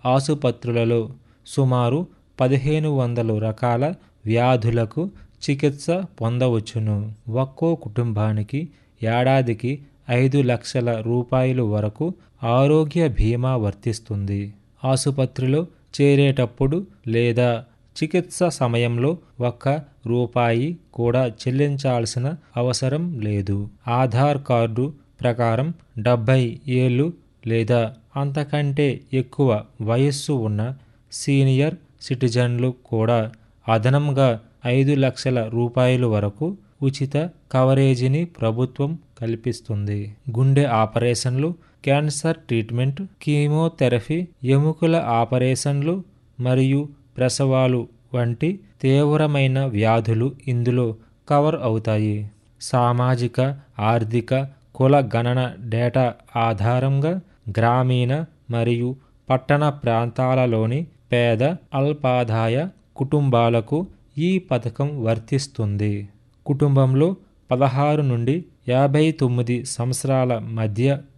ఆసుపత్రులలో సుమారు 1500 రకాల వ్యాధులకు చికిత్స పొందవచ్చును. ఒక్కో కుటుంబానికి ఏడాదికి 5 లక్షల రూపాయలు వరకు ఆరోగ్య బీమా వర్తిస్తుంది. ఆసుపత్రిలో చేరేటప్పుడు లేదా చికిత్స సమయంలో ఒక్క రూపాయి కూడా చెల్లించాల్సిన అవసరం లేదు. ఆధార్ కార్డు ప్రకారం 70 ఏళ్ళు లేదా అంతకంటే ఎక్కువ వయస్సు ఉన్న సీనియర్ సిటిజన్లు కూడా అదనంగా 5 లక్షల రూపాయల వరకు ఉచిత కవరేజీని ప్రభుత్వం కల్పిస్తుంది. గుండె ఆపరేషన్లు, క్యాన్సర్ ట్రీట్మెంట్, కీమోథెరపీ, ఎముకల ఆపరేషన్లు మరియు ప్రసవాలు వంటి తీవ్రమైన వ్యాధులు ఇందులో కవర్ అవుతాయి. సామాజిక, ఆర్థిక, కుల గణన డేటా ఆధారంగా గ్రామీణ మరియు పట్టణ ప్రాంతాలలోని పేద, అల్పాదాయ కుటుంబాలకు ఈ పథకం వర్తిస్తుంది. కుటుంబంలో 16 నుండి 59 సంవత్సరాల మధ్య